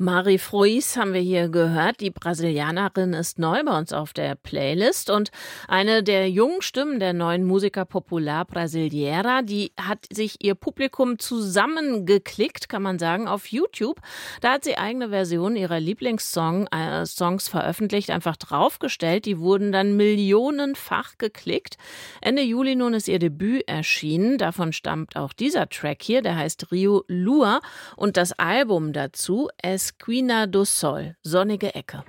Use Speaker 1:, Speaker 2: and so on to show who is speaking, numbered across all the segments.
Speaker 1: Mari Frois haben wir hier gehört. Die Brasilianerin ist neu bei uns auf der Playlist und eine der jungen Stimmen der neuen Musica Popular Brasileira, die hat sich ihr Publikum zusammengeklickt, kann man sagen, auf YouTube. Da hat sie eigene Versionen ihrer Lieblingssongs veröffentlicht, einfach draufgestellt. Die wurden dann millionenfach geklickt. Ende Juli nun ist ihr Debüt erschienen. Davon stammt auch dieser Track hier, der heißt Rio Lua und das Album dazu Esquina do Sol, sonnige Ecke.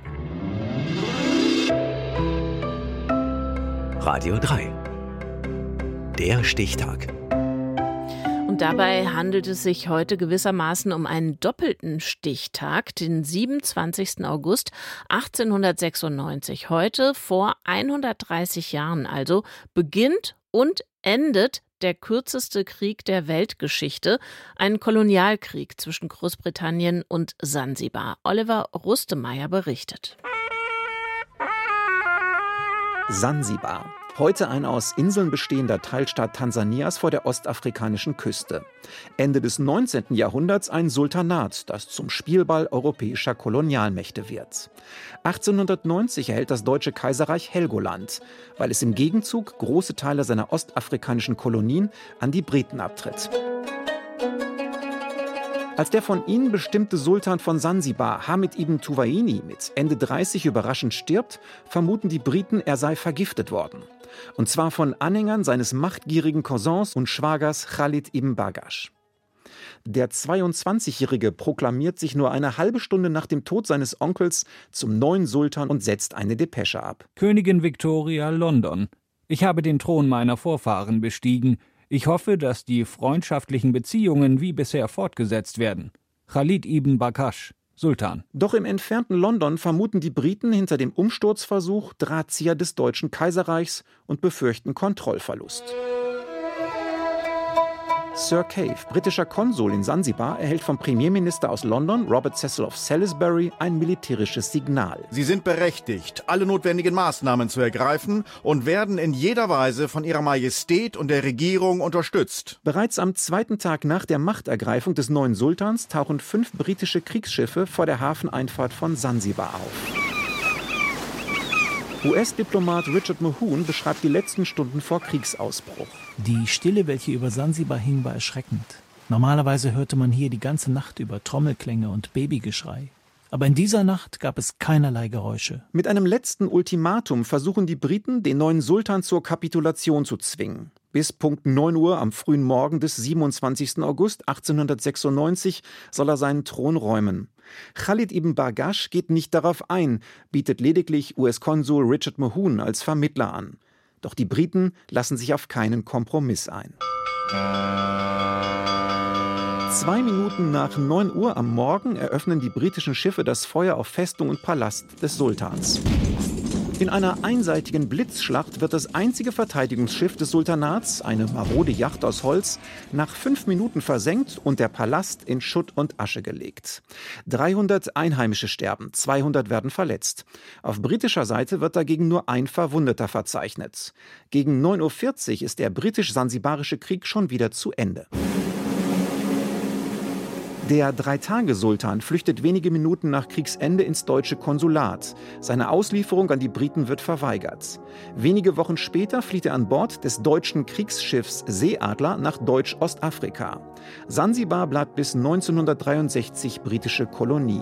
Speaker 2: Radio 3. Der Stichtag.
Speaker 1: Und dabei handelt es sich heute gewissermaßen um einen doppelten Stichtag, den 27. August 1896. Heute vor 130 Jahren also beginnt und endet der kürzeste Krieg der Weltgeschichte, ein Kolonialkrieg zwischen Großbritannien und Sansibar. Oliver Rustemeyer berichtet.
Speaker 3: Sansibar. Heute ein aus Inseln bestehender Teilstaat Tansanias vor der ostafrikanischen Küste. Ende des 19. Jahrhunderts ein Sultanat, das zum Spielball europäischer Kolonialmächte wird. 1890 erhält das Deutsche Kaiserreich Helgoland, weil es im Gegenzug große Teile seiner ostafrikanischen Kolonien an die Briten abtritt. Als der von ihnen bestimmte Sultan von Sansibar, Hamid ibn Tuwaini, mit Ende 30 überraschend stirbt, vermuten die Briten, er sei vergiftet worden. Und zwar von Anhängern seines machtgierigen Cousins und Schwagers Khalid ibn Bargash. Der 22-Jährige proklamiert sich nur eine halbe Stunde nach dem Tod seines Onkels zum neuen Sultan und setzt eine Depesche ab.
Speaker 4: Königin Victoria, London. Ich habe den Thron meiner Vorfahren bestiegen. Ich hoffe, dass die freundschaftlichen Beziehungen wie bisher fortgesetzt werden. Khalid ibn Bargash, Sultan.
Speaker 3: Doch im entfernten London vermuten die Briten hinter dem Umsturzversuch Drahtzieher des Deutschen Kaiserreichs und befürchten Kontrollverlust. Sir Cave, britischer Konsul in Sansibar, erhält vom Premierminister aus London, Robert Cecil of Salisbury, ein militärisches Signal.
Speaker 5: Sie sind berechtigt, alle notwendigen Maßnahmen zu ergreifen und werden in jeder Weise von Ihrer Majestät und der Regierung unterstützt.
Speaker 3: Bereits am zweiten Tag nach der Machtergreifung des neuen Sultans tauchen 5 britische Kriegsschiffe vor der Hafeneinfahrt von Sansibar auf. US-Diplomat Richard Mahon beschreibt die letzten Stunden vor Kriegsausbruch.
Speaker 6: Die Stille, welche über Sansibar hing, war erschreckend. Normalerweise hörte man hier die ganze Nacht über Trommelklänge und Babygeschrei. Aber in dieser Nacht gab es keinerlei Geräusche.
Speaker 3: Mit einem letzten Ultimatum versuchen die Briten, den neuen Sultan zur Kapitulation zu zwingen. Bis Punkt 9 Uhr am frühen Morgen des 27. August 1896 soll er seinen Thron räumen. Khalid ibn Bargash geht nicht darauf ein, bietet lediglich US-Konsul Richard Mahon als Vermittler an. Doch die Briten lassen sich auf keinen Kompromiss ein. 2 Minuten nach 9 Uhr am Morgen eröffnen die britischen Schiffe das Feuer auf Festung und Palast des Sultans. In einer einseitigen Blitzschlacht wird das einzige Verteidigungsschiff des Sultanats, eine marode Yacht aus Holz, nach 5 Minuten versenkt und der Palast in Schutt und Asche gelegt. 300 Einheimische sterben, 200 werden verletzt. Auf britischer Seite wird dagegen nur ein Verwundeter verzeichnet. Gegen 9:40 Uhr ist der britisch-sansibarische Krieg schon wieder zu Ende. Der 3-Tage-Sultan flüchtet wenige Minuten nach Kriegsende ins deutsche Konsulat. Seine Auslieferung an die Briten wird verweigert. Wenige Wochen später flieht er an Bord des deutschen Kriegsschiffs Seeadler nach Deutsch-Ostafrika. Sansibar bleibt bis 1963 britische Kolonie.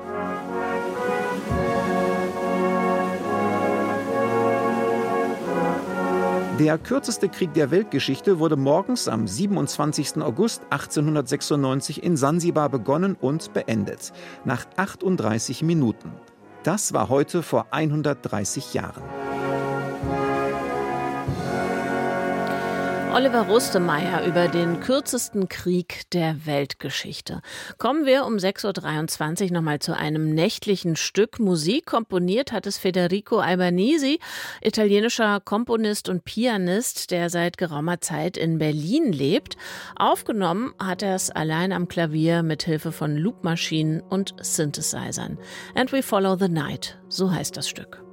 Speaker 3: Der kürzeste Krieg der Weltgeschichte wurde morgens am 27. August 1896 in Sansibar begonnen und beendet, nach 38 Minuten. Das war heute vor 130 Jahren.
Speaker 1: Oliver Rustemeyer über den kürzesten Krieg der Weltgeschichte. Kommen wir um 6:23 Uhr nochmal zu einem nächtlichen Stück. Musik komponiert hat es Federico Albanesi, italienischer Komponist und Pianist, der seit geraumer Zeit in Berlin lebt. Aufgenommen hat er es allein am Klavier mit Hilfe von Loopmaschinen und Synthesizern. And We Follow the Night, so heißt das Stück.